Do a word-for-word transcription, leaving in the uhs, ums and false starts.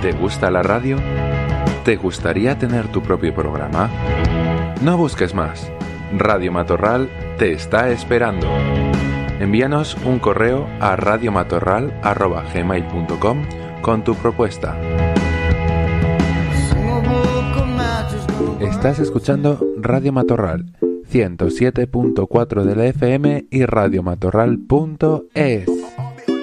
¿Te gusta la radio? ¿Te gustaría tener tu propio programa? No busques más. Radio Matorral te está esperando. Envíanos un correo a radiomatorral arroba gmail punto com con tu propuesta. Estás escuchando Radio Matorral, ciento siete punto cuatro de la F M y radiomatorral punto es.